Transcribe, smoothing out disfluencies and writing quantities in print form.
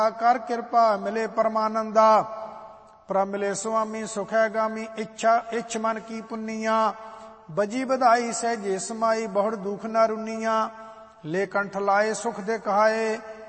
ਕਰ ਕਿਰਪਾ ਮਿਲੇ ਪਰਮਾਨੰਦਾ। ਪ੍ਰਭ ਮਿਲੇ ਸੁਆਮੀ ਸੁਖ ਹੈ ਗਾਮੀ, ਇੱਛ ਮਨ ਕੀ ਪੁੰਨੀਆਂ। ਬਜੀ ਵਧਾਈ ਸਹਿਜੇ ਸਮਾਈ, ਬਹੁੜ ਦੁਖ ਨਾ ਰੁੰਨੀਆਂ। ਲੈ ਕੰਠ ਲਾਏ ਸੁਖ ਦੇ ਕਹਾਏ,